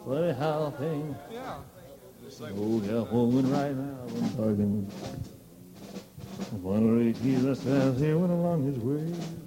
Funny how things. Yeah. Oh, California right now, I'm talking. One of the keys that stands here went along his way.